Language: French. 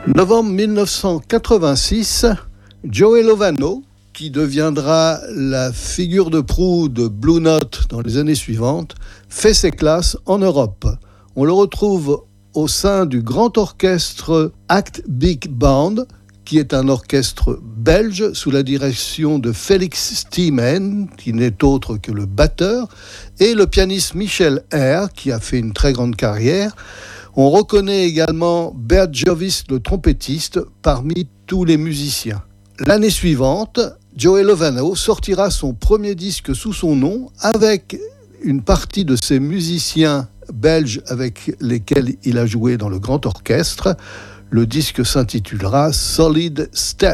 Novembre 1986, Joey Lovano, qui deviendra la figure de proue de Blue Note dans les années suivantes, fait ses classes en Europe. On le retrouve au sein du grand orchestre Act Big Band, qui est un orchestre belge sous la direction de Félix Steeman, qui n'est autre que le batteur, et le pianiste Michel Herr, qui a fait une très grande carrière. On reconnaît également Bert Jovis, le trompettiste, parmi tous les musiciens. L'année suivante, Joey Lovano sortira son premier disque sous son nom avec une partie de ses musiciens belges avec lesquels il a joué dans le grand orchestre. Le disque s'intitulera Solid Step.